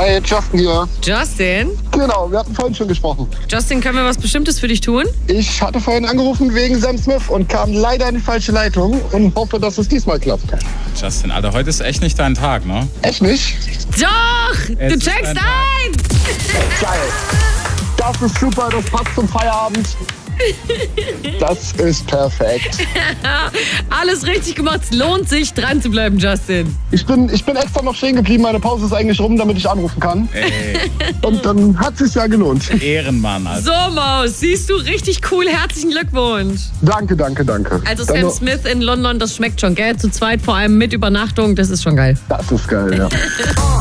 Hi, Justin hier. Justin? Genau, wir hatten vorhin schon gesprochen. Justin, können wir was Bestimmtes für dich tun? Ich hatte vorhin angerufen wegen Sam Smith und kam leider in die falsche Leitung und hoffe, dass es diesmal klappt. Justin, Alter, heute ist echt nicht dein Tag, ne? Echt nicht? Doch! Du checkst ein! Geil. Das ist super, das passt zum Feierabend. Das ist perfekt. Alles richtig gemacht. Es lohnt sich, dran zu bleiben, Justin. Ich bin extra noch stehen geblieben. Meine Pause ist eigentlich rum, damit ich anrufen kann. Ey, Und dann hat es sich ja gelohnt. Ehrenmann, Alter. So, Maus, siehst du, richtig cool. Herzlichen Glückwunsch. Danke. Also Dann Sam noch- Smith in London, das schmeckt schon, gell? Zu zweit, vor allem mit Übernachtung, das ist schon geil. Das ist geil, ja.